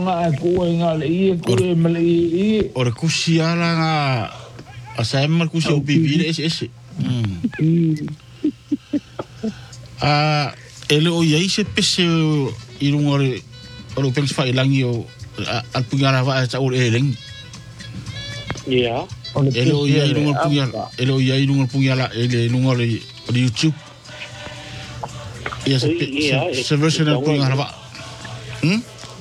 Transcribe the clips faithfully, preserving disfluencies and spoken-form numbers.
nga ko nga le ko mali o re kusi ala nga a sa mal kusi o bibi es es a ele o ia se pese i runga re o pens fa ilangi o al pungara va sa o eleng ya ele o ia i runga pungara ele o ia i runga pungara ele runga re YouTube ia se se version al pungara va hm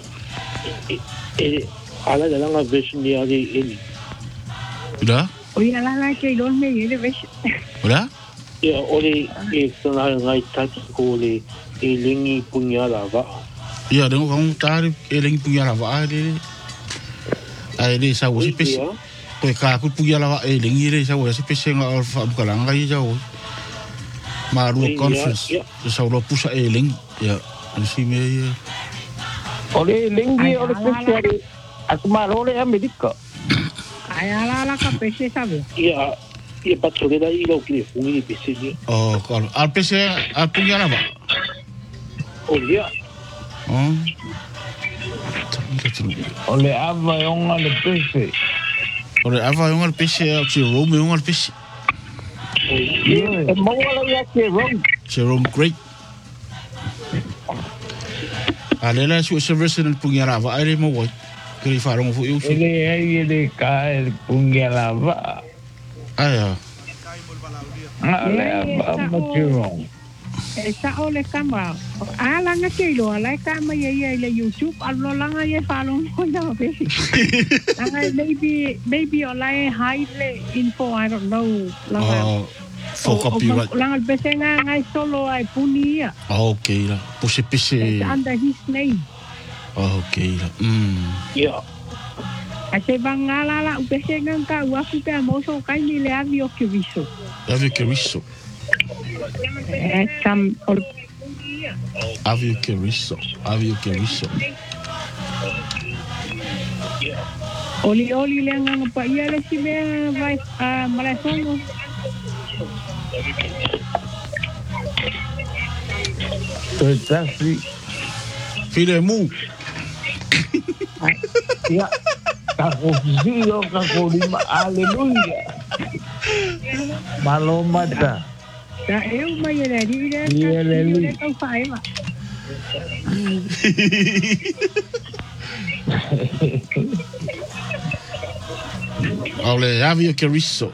e ala de la version dia de ele da oye la la que los me ele ves hola ya ole e sana ngai tati ko le e lingi punyala va ya dengo kang tari e lingi punyala va ele ai le sa usi pes ko ka ku punyala va e lingi le sa usi pes nga alfa bukalanga i jau maru conference sa ro pusa e lingi ya si me ole lingi ole pes aku malo le amerika ay ala la ka pes sabe ya e patro da i lo que fui pese oh claro al pese al punyala va ole oh ole ava yon ole pese ole ava yon ole pese al Jerome yon ole pese e mo ala ya Jerome Jerome great alela su service en punyala va ai mo wo que farão o eu ele aí ele cai punyala va aya ale ava Jerome esa ole kama ala nga kilo ala kama ye ye le YouTube allo langa ye falo mo ya be langa maybe maybe ala hide le info I don't know langa for copyright langa besenga ngai solo ai punia okay la puse pese under his name okay la mm ya ase bangala la besenga ka wafu ka mo so kai ni le avio que viso avio que viso eh sam avio que viso avio que viso oli oli le nga pa ia le si me vai a malafongo Tasi File mu ya kako zio kako lima aleluya malomata ta eu mai le ri le le ka fai ma ole avio que viso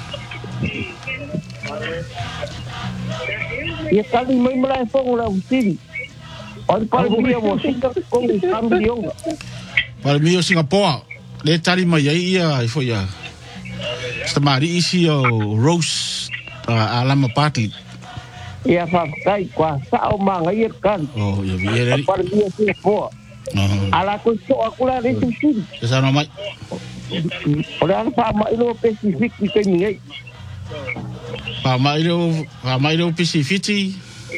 ya kali mai mala fongo la usiri ol pa dia mo singa con cambio para mí Singapore le tari mai ia i foi ia stamari isi o Rose alama party ya fa kai kwa sao manga ia kan oh ya viere para dia se po ala ko so akula re sisi esa no mai ora fa mai lo specific ke ni pa mai lo pa mai lo Pacific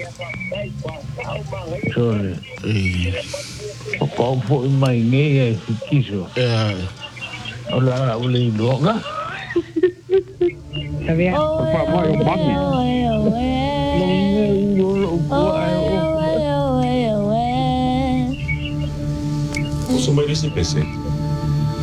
sorry eh ko po mai nge e kiso eh ola ule loga sabia pa mai o mami Uso mai desse P C.